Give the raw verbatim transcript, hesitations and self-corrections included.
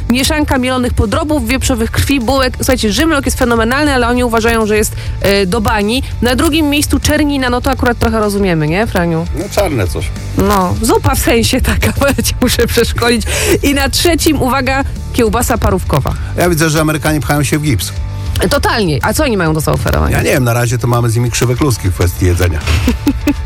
mieszanka mielonych podrobów, wieprzowych krwi, bułek. Słuchajcie, Rzymlok jest fenomenalny, ale oni uważają, że jest e, do bani. Na drugim miejscu czernina, no to akurat trochę rozumiemy, nie, Franiu? No czarne coś. No, zupa w sensie taka, bo ja cię muszę przeszkolić. I na trzecim, uwaga, kiełbasa parówkowa. Ja widzę, że Amerykanie pchają się w gips. Totalnie. A co oni mają do zaoferowania? Ja nie wiem, na razie to mamy z nimi krzywe kluski w kwestii jedzenia.